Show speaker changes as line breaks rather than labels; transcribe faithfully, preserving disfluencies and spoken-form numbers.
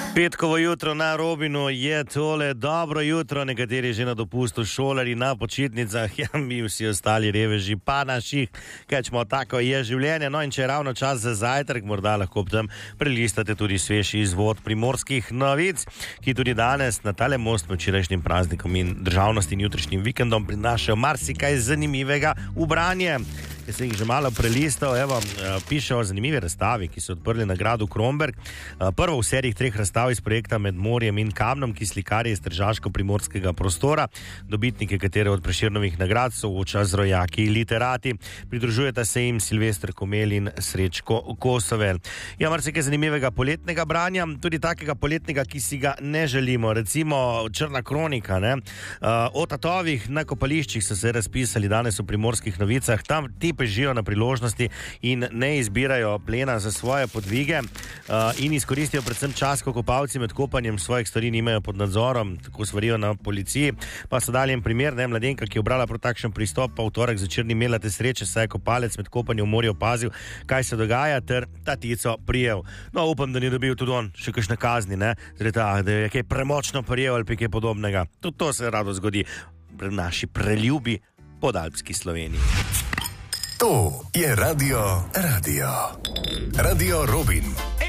Petkovo jutro na Robinu je tole dobro jutro, nekateri že na dopustu, šolari na počitnicah, ja, mi vsi ostali reveži pa naših, kajčmo, tako je življenje. No in če je ravno čas za zajtrk, morda lahko ob tem prelistate tudi sveži izvod Primorskih novic, ki tudi danes na tale most med včerajšnjim praznikom in državnosti in jutrišnjim vikendom prinašajo marsikaj zanimivega v branje. Ki se jih že malo prelistal, evo, piše o zanimivi razstavi, ki so odprli na gradu Kromberk. Prvo v seriji treh razstav iz projekta Med morjem in kamnom, ki slikarje iz tržaško-primorskega prostora, dobitnike katere od Prešernovih nagrad sooča z rojaki literati. Pridružujeta se jim Silvester Komel in Srečko Kosovel. Ja, marsikaj zanimivega poletnega branja, tudi takega poletnega, ki si ga ne želimo. Recimo Črna kronika, ne? O tatovih na kopališčih so se razpisali danes v Primorskih novicah. Tam ti živijo na priložnosti in ne izbirajo plena za svoje podvige uh, in izkoristijo predvsem čas, ko kopalci med kopanjem svojih stvari nimajo pod nadzorom, tako svarijo na policiji. Pa so dali en primer, ne, mladenka, ki je obrala prav takšen pristop, pa v torek zvečer ni imela te sreče, saj je kopalec med kopanjem v morju opazil, kaj se dogaja, ter tatico prijel. No, upam, da ni dobil tudi on še kakšne kazni, ne, zaradi tega, da je kaj premočno prijel ali pa kaj podobnega. Tudi to se rado zgodi v naši preljubi podalpski Sloveniji.
To je Radio Radio. Radio Robin.